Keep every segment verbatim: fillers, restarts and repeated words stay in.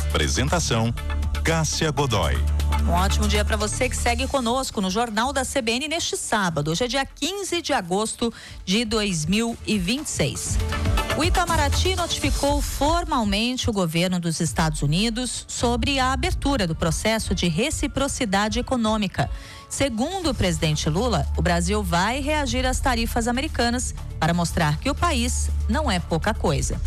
Apresentação: Cássia Godoy. Um ótimo dia para você que segue conosco no Jornal da C B N neste sábado. Hoje é dia quinze de agosto de dois mil e vinte e seis. O Itamaraty notificou formalmente o governo dos Estados Unidos sobre a abertura do processo de reciprocidade econômica. Segundo o presidente Lula, o Brasil vai reagir às tarifas americanas para mostrar que o país não é pouca coisa.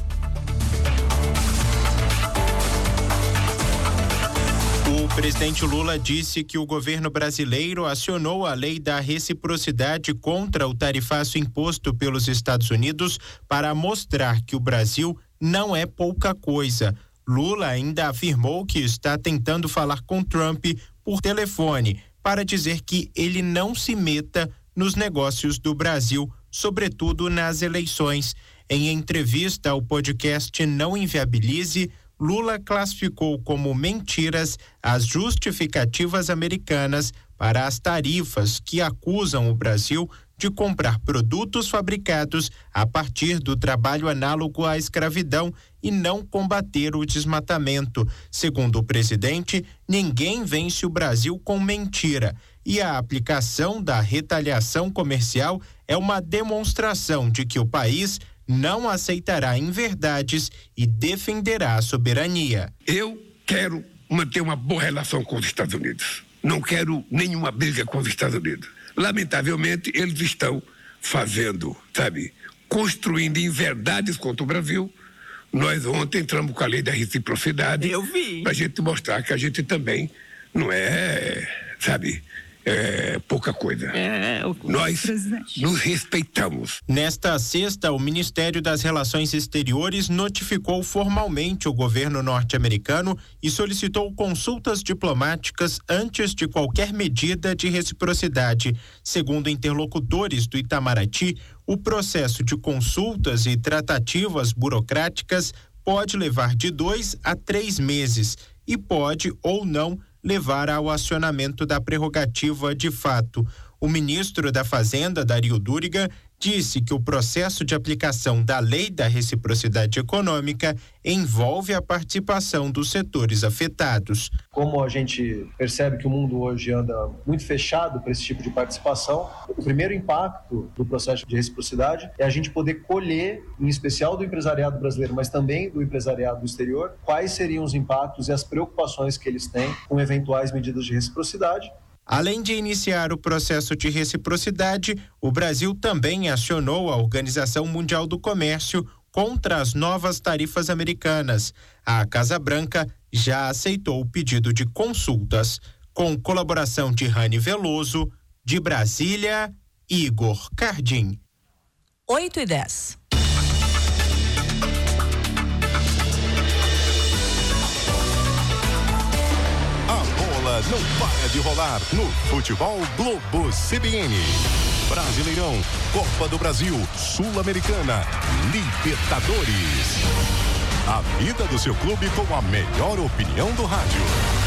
O presidente Lula disse que o governo brasileiro acionou a lei da reciprocidade contra o tarifaço imposto pelos Estados Unidos para mostrar que o Brasil não é pouca coisa. Lula ainda afirmou que está tentando falar com Trump por telefone para dizer que ele não se meta nos negócios do Brasil, sobretudo nas eleições. Em entrevista ao podcast Não Inviabilize, Lula classificou como mentiras as justificativas americanas para as tarifas que acusam o Brasil de comprar produtos fabricados a partir do trabalho análogo à escravidão e não combater o desmatamento. Segundo o presidente, ninguém vence o Brasil com mentira, e a aplicação da retaliação comercial é uma demonstração de que o país não aceitará inverdades e defenderá a soberania. Eu quero manter uma boa relação com os Estados Unidos. Não quero nenhuma briga com os Estados Unidos. Lamentavelmente, eles estão fazendo, sabe, construindo inverdades contra o Brasil. Nós ontem entramos com a lei da reciprocidade. Eu vi. Pra gente mostrar que a gente também não é, sabe, É pouca coisa. É, o, Nós presidente. nos respeitamos. Nesta sexta, o Ministério das Relações Exteriores notificou formalmente o governo norte-americano e solicitou consultas diplomáticas antes de qualquer medida de reciprocidade. Segundo interlocutores do Itamaraty, o processo de consultas e tratativas burocráticas pode levar de dois a três meses e pode ou não levar ao acionamento da prerrogativa de fato. O ministro da Fazenda, Dario Duriga, disse que o processo de aplicação da lei da reciprocidade econômica envolve a participação dos setores afetados. Como a gente percebe que o mundo hoje anda muito fechado para esse tipo de participação, o primeiro impacto do processo de reciprocidade é a gente poder colher, em especial do empresariado brasileiro, mas também do empresariado do exterior, quais seriam os impactos e as preocupações que eles têm com eventuais medidas de reciprocidade. Além de iniciar o processo de reciprocidade, o Brasil também acionou a Organização Mundial do Comércio contra as novas tarifas americanas. A Casa Branca já aceitou o pedido de consultas. Com colaboração de Rani Veloso, de Brasília, Igor Cardim. oito e dez. Não para de rolar no Futebol Globo C B N. Brasileirão, Copa do Brasil, Sul-Americana, Libertadores. A vida do seu clube com a melhor opinião do rádio.